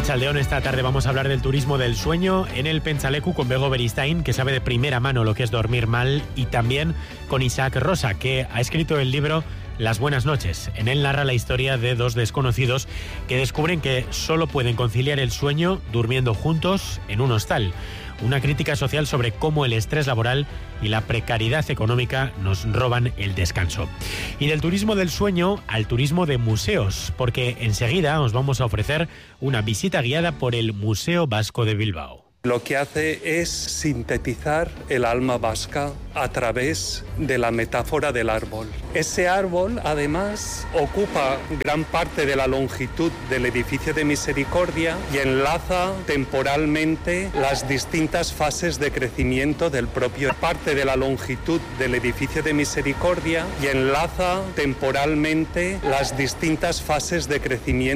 Arratsaldeón, esta tarde vamos a hablar del turismo del sueño en el Pentsaleku con Bego Beristain, que sabe de primera mano lo que es dormir mal, y también con Isaac Rosa, que ha escrito el libro Las buenas noches. En él narra la historia de dos desconocidos que descubren que solo pueden conciliar el sueño durmiendo juntos en un hostal. Una crítica social sobre cómo el estrés laboral y la precariedad económica nos roban el descanso. Y del turismo del sueño al turismo de museos, porque enseguida os vamos a ofrecer una visita guiada por el Museo Vasco de Bilbao. Lo que hace es sintetizar el alma vasca a través de la metáfora del árbol. Ese árbol, además, ocupa gran parte de la longitud del edificio de Misericordia y enlaza temporalmente las distintas fases de crecimiento del propio. Parte de la longitud del edificio de Misericordia y enlaza temporalmente las distintas fases de crecimiento